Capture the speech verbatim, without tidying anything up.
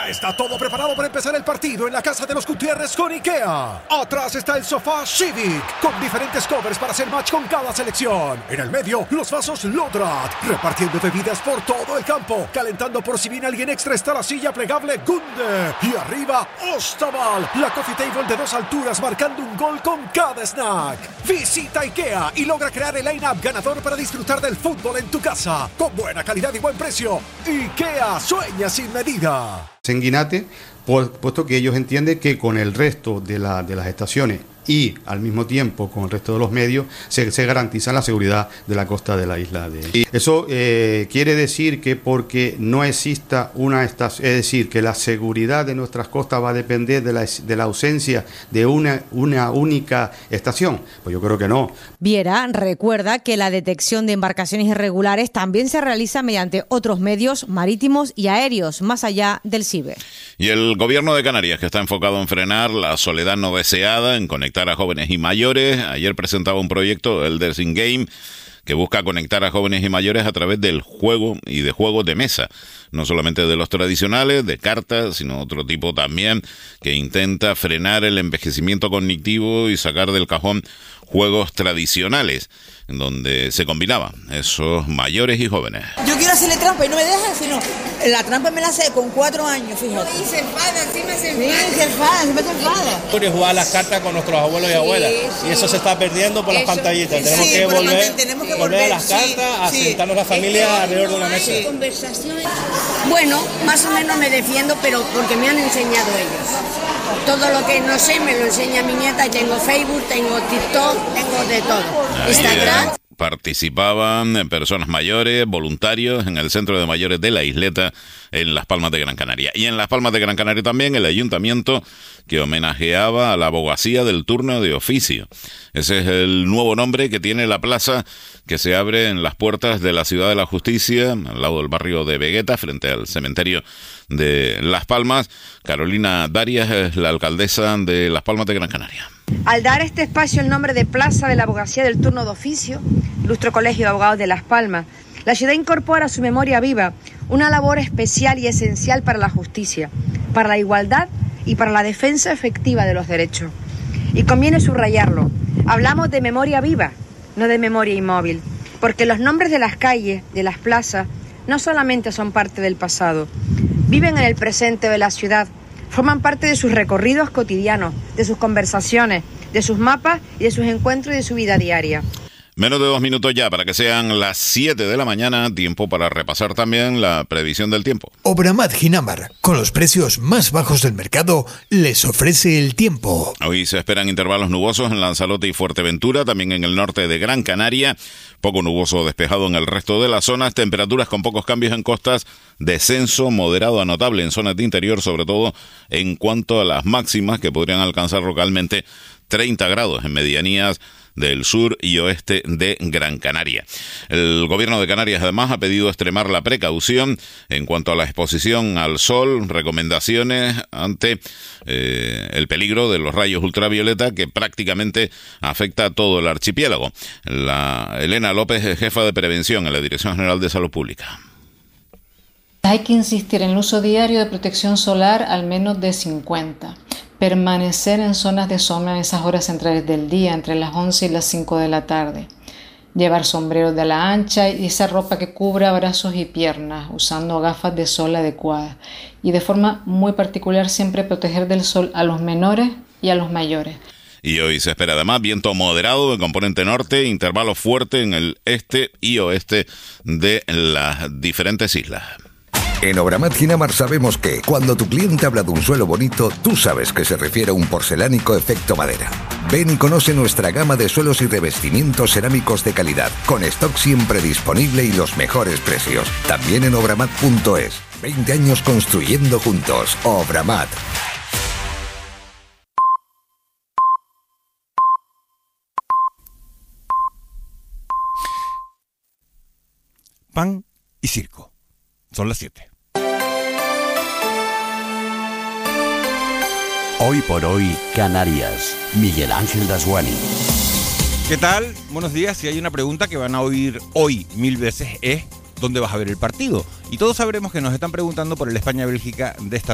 Ya está todo preparado para empezar el partido en la casa de los Gutiérrez con IKEA. Atrás está el sofá Civic, con diferentes covers para hacer match con cada selección. En el medio, los vasos Lodrat, repartiendo bebidas por todo el campo. Calentando por si viene alguien extra está la silla plegable Gunde. Y arriba, Ostaval, la coffee table de dos alturas marcando un gol con cada snack. Visita IKEA y logra crear el line-up ganador para disfrutar del fútbol en tu casa. Con buena calidad y buen precio. IKEA, sueña sin medida. Sanguinate, puesto que ellos entienden que con el resto de, la, de las estaciones y al mismo tiempo con el resto de los medios se, se garantiza la seguridad de la costa de la isla de... Y eso eh, quiere decir que porque no exista una estación, es decir, que la seguridad de nuestras costas va a depender de la, de la ausencia de una, una única estación, pues yo creo que no. Viera recuerda que la detección de embarcaciones irregulares también se realiza mediante otros medios marítimos y aéreos, más allá del CIBE. Y el gobierno de Canarias, que está enfocado en frenar la soledad no deseada, en conectar a jóvenes y mayores, ayer presentaba un proyecto, el Elders in Game, que busca conectar a jóvenes y mayores a través del juego y de juegos de mesa, no solamente de los tradicionales, de cartas, sino otro tipo también, que intenta frenar el envejecimiento cognitivo y sacar del cajón juegos tradicionales, en donde se combinaban esos mayores y jóvenes. Yo quiero hacerle trampa y no me dejan, sino la trampa me la hace con cuatro años, fíjate. Y se enfada, encima se enfada. Sí, se enfada, siempre se enfada. Quiero jugar las cartas con nuestros abuelos y abuelas, sí, sí. Y eso se está perdiendo por eso, las pantallitas. Tenemos, sí, que volver, tenemos que volver a las cartas, sí, a sí. sentarnos la familia es alrededor de una mesa. Conversaciones. Bueno, más o menos me defiendo, pero porque me han enseñado ellos. Todo lo que no sé me lo enseña mi nieta. Tengo Facebook, tengo TikTok, tengo de todo. Instagram. Participaban personas mayores, voluntarios en el Centro de Mayores de la Isleta, en Las Palmas de Gran Canaria. Y en Las Palmas de Gran Canaria también el ayuntamiento, que homenajeaba a la abogacía del turno de oficio. Ese es el nuevo nombre que tiene la plaza que se abre en las puertas de la Ciudad de la Justicia, al lado del barrio de Vegueta, frente al cementerio de Las Palmas. Carolina Darias es la alcaldesa de Las Palmas de Gran Canaria. Al dar este espacio el nombre de Plaza de la Abogacía del Turno de Oficio, Ilustre Colegio de Abogados de Las Palmas, la ciudad incorpora a su memoria viva una labor especial y esencial para la justicia, para la igualdad y para la defensa efectiva de los derechos. Y conviene subrayarlo, hablamos de memoria viva, no de memoria inmóvil, porque los nombres de las calles, de las plazas, no solamente son parte del pasado, viven en el presente de la ciudad, forman parte de sus recorridos cotidianos, de sus conversaciones, de sus mapas y de sus encuentros y de su vida diaria. Menos de dos minutos ya para que sean las siete de la mañana, tiempo para repasar también la previsión del tiempo. Obramat Ginamar, con los precios más bajos del mercado, les ofrece el tiempo. Hoy se esperan intervalos nubosos en Lanzarote y Fuerteventura, también en el norte de Gran Canaria, poco nuboso despejado en el resto de las zonas, temperaturas con pocos cambios en costas, descenso moderado a notable en zonas de interior, sobre todo en cuanto a las máximas que podrían alcanzar localmente treinta grados en medianías del sur y oeste de Gran Canaria. El gobierno de Canarias además ha pedido extremar la precaución en cuanto a la exposición al sol, recomendaciones ante eh, el peligro de los rayos ultravioleta que prácticamente afecta a todo el archipiélago. La Elena López es jefa de prevención en la Dirección General de Salud Pública. Hay que insistir en el uso diario de protección solar al menos de cincuenta. Permanecer en zonas de sombra en esas horas centrales del día, entre las once y las cinco de la tarde. Llevar sombreros de ala ancha y esa ropa que cubra brazos y piernas, usando gafas de sol adecuadas. Y de forma muy particular siempre proteger del sol a los menores y a los mayores. Y hoy se espera además viento moderado de componente norte, intervalo fuerte en el este y oeste de las diferentes islas. En Obramat Ginamar sabemos que cuando tu cliente habla de un suelo bonito, tú sabes que se refiere a un porcelánico efecto madera. Ven y conoce nuestra gama de suelos y revestimientos cerámicos de calidad, con stock siempre disponible y los mejores precios. También en obramat punto es. veinte años construyendo juntos. Obramat. Pan y circo. Son las siete. Hoy por hoy, Canarias. Miguel Ángel Dasguani. ¿Qué tal? Buenos días. Si hay una pregunta que van a oír hoy mil veces es ¿dónde vas a ver el partido? Y todos sabremos que nos están preguntando por el España-Bélgica de esta